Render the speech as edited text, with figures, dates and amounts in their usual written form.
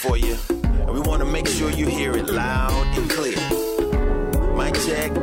for you, and we want to make sure you hear it loud and clear. Mic check.